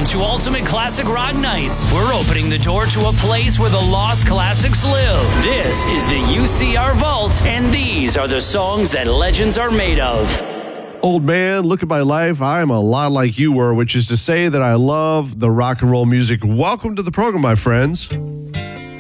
to Ultimate Classic Rock Nights. We're opening the door to a place where the lost classics live. This is the UCR Vault, and these are the songs that legends are made of. Old man, look at my life. I am a lot like you were, which is to say that I love the rock and roll music. Welcome to the program, my friends.